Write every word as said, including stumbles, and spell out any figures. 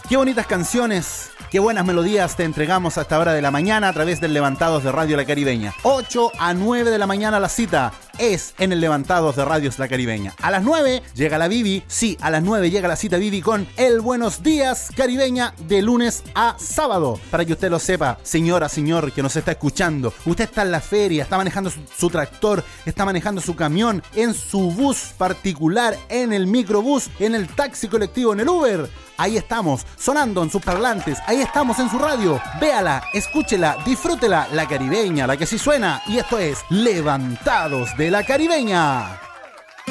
Qué bonitas canciones, qué buenas melodías te entregamos a esta hora de la mañana a través del Levantados de Radio La Caribeña. ocho a nueve de la mañana la cita es en el Levantados de Radios La Caribeña. A las nueve llega la Bibi, sí, a las nueve llega la cita Bibi con el Buenos Días Caribeña de lunes a sábado. Para que usted lo sepa, señora, señor que nos está escuchando, usted está en la feria, está manejando su, su tractor, está manejando su camión, en su bus particular, en el microbús, en el taxi colectivo, en el Uber. Ahí estamos, sonando en sus parlantes, ahí estamos en su radio. Véala, escúchela, disfrútela, La Caribeña, la que sí suena. Y esto es Levantados de La Caribeña.